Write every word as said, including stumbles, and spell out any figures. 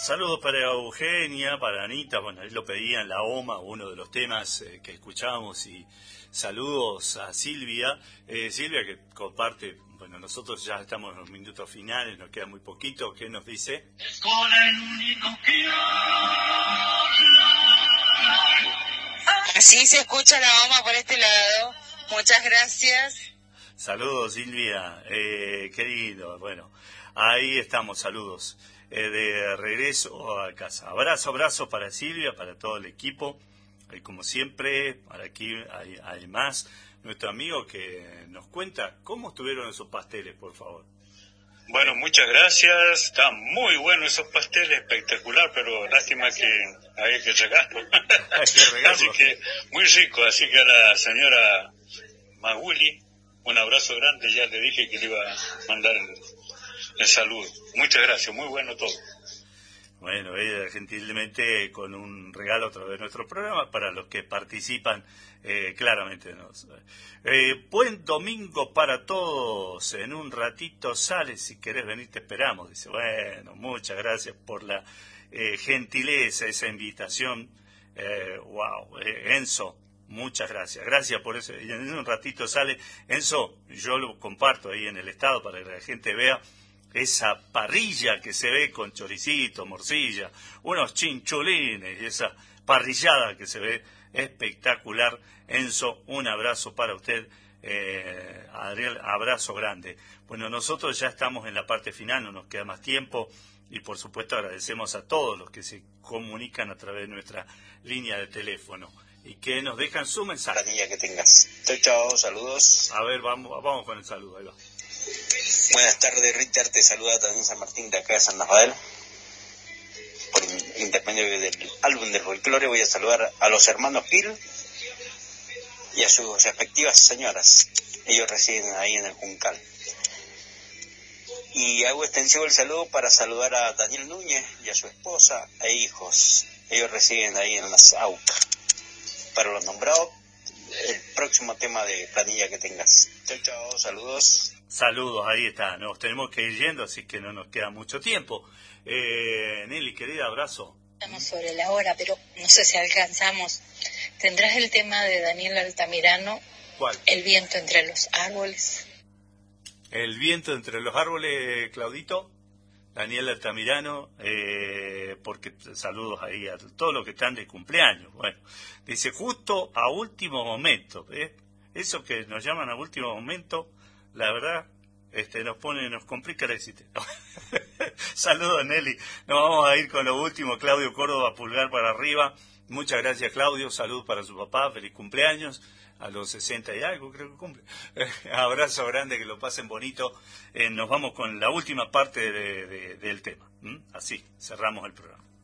Saludos para Eugenia, para Anita, bueno, ahí lo pedían, la O M A, uno de los temas eh, que escuchamos, y saludos a Silvia, eh, Silvia que comparte, bueno, nosotros ya estamos en los minutos finales, nos queda muy poquito, ¿qué nos dice? Con el único que Así se escucha la O M A por este lado, muchas gracias. Saludos Silvia, eh, querido, bueno, ahí estamos, saludos. Eh, de regreso a casa. Abrazo, abrazo para Silvia, para todo el equipo. Y como siempre, para aquí hay, hay más. Nuestro amigo que nos cuenta cómo estuvieron esos pasteles, por favor. Bueno, muchas gracias. Están muy buenos esos pasteles, espectacular, pero lástima que hay que regarlo. Hay que regarlo. Así que muy rico. Así que a la señora Maguli, un abrazo grande. Ya le dije que le iba a mandar el el saludo. Muchas gracias, muy bueno todo. Bueno, ella gentilmente con un regalo a través de nuestro programa para los que participan, eh, claramente. ¿no? Eh, buen domingo para todos, en un ratito sale, si querés venir te esperamos. Dice, bueno, muchas gracias por la eh, gentileza, esa invitación. Eh, wow, eh, Enzo, muchas gracias, gracias por eso. Y en un ratito sale, Enzo, yo lo comparto ahí en el estado para que la gente vea esa parrilla que se ve con choricito, morcilla, unos chinchulines y esa parrillada que se ve espectacular. Enzo, un abrazo para usted, eh, Adriel, abrazo grande. Bueno, nosotros ya estamos en la parte final, no nos queda más tiempo y por supuesto agradecemos a todos los que se comunican a través de nuestra línea de teléfono y que nos dejan su mensaje. Planilla que tengas. Chao, chao, saludos. A ver, vamos, vamos con el saludo, ahí va. Buenas tardes, Ritter, te saluda también San Martín de acá de San Rafael. Por intermedio del álbum del folclore voy a saludar a los hermanos Gil y a sus respectivas señoras. Ellos residen ahí en el Juncal. Y hago extensivo el saludo para saludar a Daniel Núñez y a su esposa e hijos. Ellos residen ahí en las AUCA. Para los nombrados, el próximo tema de planilla que tengas. Chao, chao, saludos. Saludos, ahí está, nos tenemos que ir yendo, así que no nos queda mucho tiempo. Eh, Nelly, querida, abrazo. Estamos sobre la hora, pero no sé si alcanzamos. ¿Tendrás el tema de Daniel Altamirano? ¿Cuál? El viento entre los árboles. El viento entre los árboles, Claudito. Daniel Altamirano, eh, porque saludos ahí a todos los que están de cumpleaños. Bueno, dice justo a último momento, ¿eh? Eso que nos llaman a último momento, la verdad, este, nos pone, nos complica la existencia. Saludos, Nelly. Nos vamos a ir con lo último. Claudio Córdoba, pulgar para arriba. Muchas gracias, Claudio. Salud para su papá. Feliz cumpleaños. A los sesenta y algo creo que cumple. Abrazo grande, que lo pasen bonito. Eh, nos vamos con la última parte de, de, del tema. ¿Mm? Así cerramos el programa.